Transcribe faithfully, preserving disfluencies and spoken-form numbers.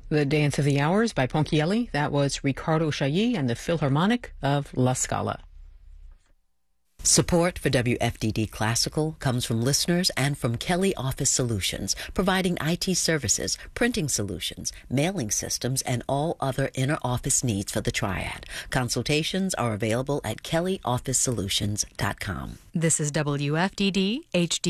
The Dance of the Hours by Ponchielli. That was Riccardo Chailly and the Philharmonic of La Scala. Support for W F D D Classical comes from listeners and from Kelly Office Solutions, providing I T services, printing solutions, mailing systems, and all other inner office needs for the Triad. Consultations are available at kelly office solutions dot com. This is W F D D H D.